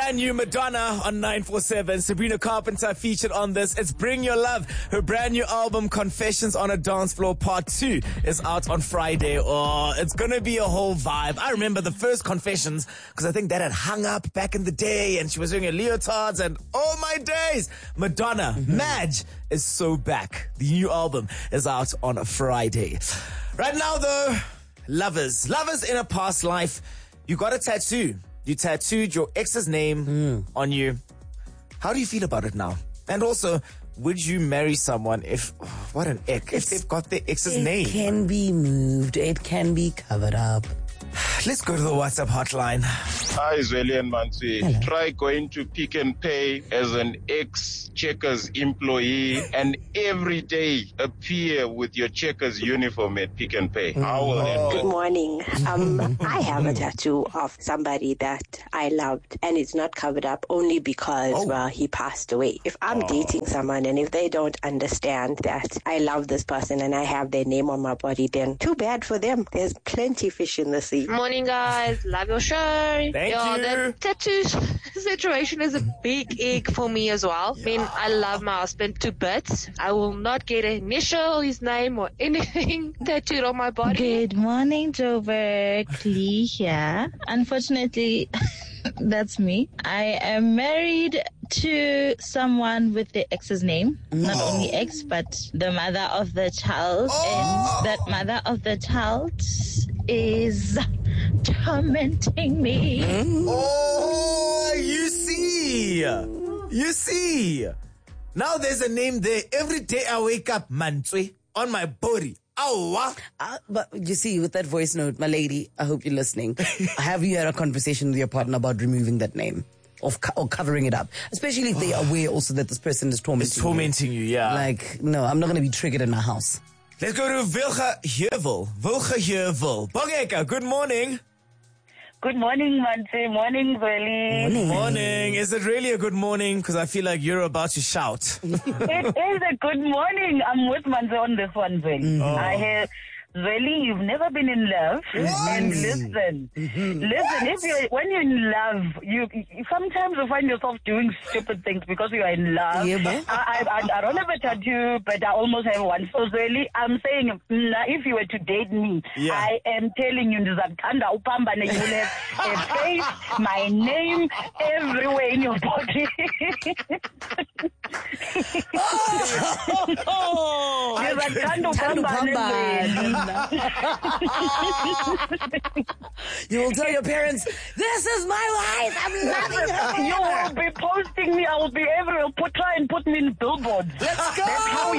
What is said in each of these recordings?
brand new Madonna on 947. Sabrina Carpenter featured on this. It's Bring Your Love. Her brand new album, Confessions on a Dance Floor Part 2, is out on Friday. Oh, it's gonna be a whole vibe. I remember the first Confessions because I think that had hung up back in the day and she was wearing her leotards and oh my days. Madonna, Madge is so back. The new album is out on a Friday. Right now though, lovers in a past life. You got a tattoo. You tattooed your ex's name on you. How do you feel about it now? And also, would you marry someone if they've got their ex's name? It can be moved. It can be covered up. Let's go to the WhatsApp hotline. Hi, Zweli and Mansi. Try going to Pick n Pay as an ex-Checkers employee and every day appear with your Checkers uniform at Pick n Pay. How will that Good go? morning. I have a tattoo of somebody that I loved and it's not covered up only because, he passed away. If I'm dating someone and if they don't understand that I love this person and I have their name on my body, then too bad for them. There's plenty fish in the sea. Morning, guys. Love your show. Thank you. The tattoo situation is a big egg for me as well. I mean, I love my husband to bits. I will not get an initial, his name, or anything tattooed on my body. Good morning, Joburg. Lee here. Unfortunately, that's me. I am married to someone with the ex's name. Not only ex, but the mother of the child. And that mother of the child is tormenting me. Oh, you see. Now there's a name there. Every day I wake up, Mantswe, on my body. But you see, with that voice note, my lady, I hope you're listening. Have you had a conversation with your partner about removing that name? Or covering it up? Especially if they are aware also that this person is tormenting you. Yeah. Like, no, I'm not going to be triggered in my house. Let's go to Wilge Heuvel. Bongeka, good morning. Good morning, Mansi. Morning, Zweli. Morning. Is it really a good morning? Because I feel like you're about to shout. It is a good morning. I'm with Mansi on this one, Zweli. I hear, Zweli, you've never been in love. And listen, when you're in love, you sometimes you find yourself doing stupid things because you are in love. Yeah, I don't have a tattoo, but I almost have one. So Zweli, I'm saying, if you were to date me, I am telling you, you will have a face, my name, everywhere in your body. You will tell your parents, this is my wife, I'm loving her. You will be posting me, I will be everywhere. Try and put me in billboards. Let's go!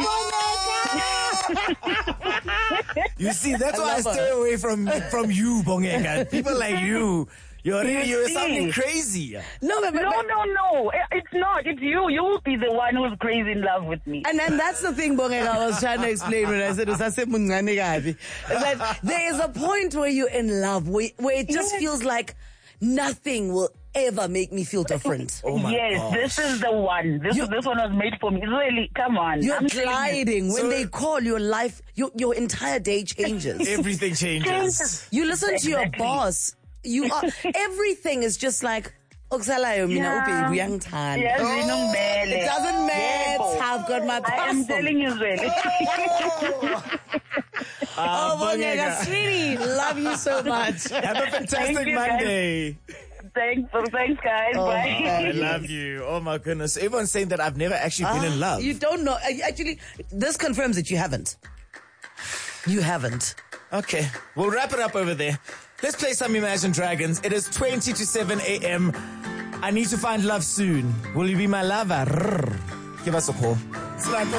You see, that's why I stay away from you, Bongeka. People like you. You're sounding crazy. No. It's not. It's you. You will be the one who's crazy in love with me. And that's the thing, Bongeka, I was trying to explain when I said, is that there is a point where you're in love, where it just feels like nothing will ever make me feel different. Yes, this is the one. This one was made for me. Really, come on. You're gliding. When they call, your life, your entire day changes. Everything changes. You listen to your boss. Everything is just like, it doesn't matter. I've got my passport. I'm telling you, really. Bongeka, sweetie, love you so much. Have a fantastic Monday. Thanks, guys. Bye. I love you. Oh my goodness. Everyone's saying that I've never actually been in love. You don't know. Actually, this confirms that you haven't. You haven't. Okay. We'll wrap it up over there. Let's play some Imagine Dragons. It is 20 to 7 a.m. I need to find love soon. Will you be my lover? Give us a call.